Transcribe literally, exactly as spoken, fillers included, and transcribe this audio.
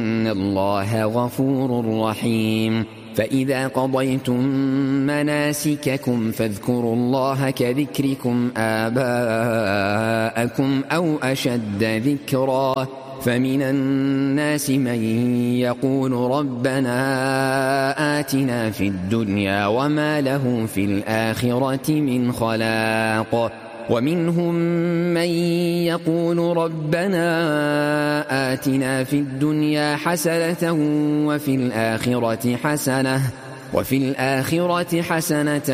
إن الله غفور رحيم. فإذا قضيتم مناسككم فاذكروا الله كذكركم آباءكم أو أشد ذكرا. فمن الناس من يقول ربنا آتنا في الدنيا وما له في الآخرة من خلاق. ومنهم من يقول ربنا آتنا في الدنيا حسنة وفي الآخرة حسنة وفي الآخرة حسنة